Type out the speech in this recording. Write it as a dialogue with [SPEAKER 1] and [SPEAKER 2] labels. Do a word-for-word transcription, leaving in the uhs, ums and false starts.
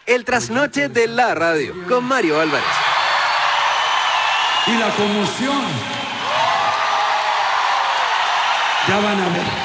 [SPEAKER 1] El trasnoche de la radio con Mario Álvarez.
[SPEAKER 2] Y la conmoción. Ya van a ver.